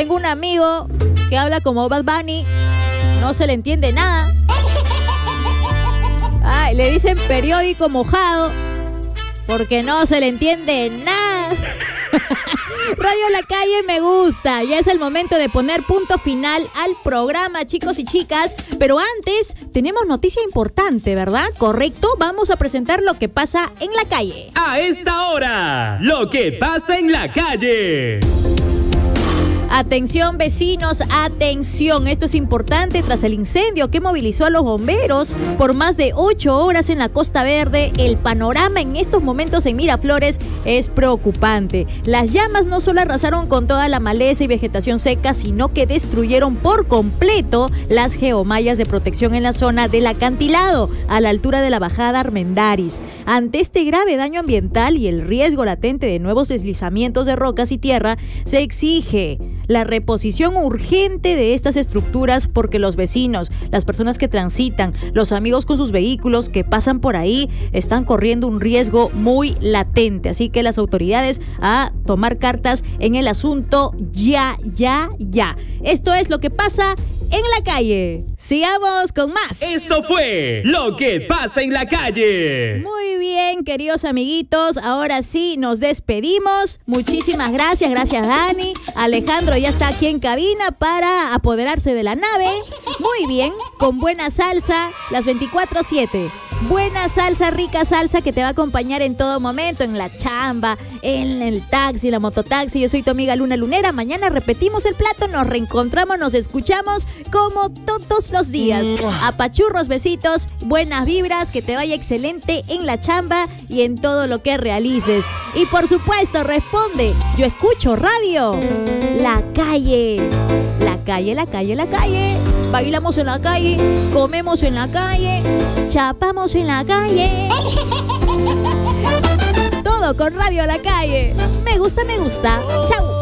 Tengo un amigo que habla como Bad Bunny. No se le entiende nada. Ay, le dicen periódico mojado porque no se le entiende nada. Radio La Calle me gusta. Ya es el momento de poner punto final al programa, chicos y chicas. Pero antes, tenemos noticia importante, ¿verdad? ¿Correcto? Vamos a presentar lo que pasa en la calle. A esta hora, lo que pasa en la calle. Atención vecinos, atención, esto es importante tras el incendio que movilizó a los bomberos por más de 8 horas en la Costa Verde. El panorama en estos momentos en Miraflores es preocupante. Las llamas no solo arrasaron con toda la maleza y vegetación seca, sino que destruyeron por completo las geomallas de protección en la zona del acantilado, a la altura de la bajada Armendáriz. Ante este grave daño ambiental y el riesgo latente de nuevos deslizamientos de rocas y tierra, se exige la reposición urgente de estas estructuras porque los vecinos, las personas que transitan, los amigos con sus vehículos que pasan por ahí están corriendo un riesgo muy latente. Así que las autoridades a tomar cartas en el asunto ya. Esto es lo que pasa en la calle. Sigamos con más. Esto fue lo que pasa en la calle. Muy bien, queridos amiguitos. Ahora sí, nos despedimos. Muchísimas gracias. Gracias, Dani. Alejandro ya está aquí en cabina para apoderarse de la nave. Muy bien, con buena salsa, las 24/7. Buena salsa, rica salsa que te va a acompañar en todo momento, en la chamba, en el taxi, la mototaxi. Yo soy tu amiga Luna Lunera. Mañana repetimos el plato, nos reencontramos, nos escuchamos como todos los días. Apachurros, besitos, buenas vibras, que te vaya excelente en la chamba y en todo lo que realices. Y por supuesto, responde, yo escucho radio. La calle. La calle, la calle, la calle. Bailamos en la calle, comemos en la calle, chapamos en la calle. Todo con Radio La Calle. Me gusta, me gusta. Chau.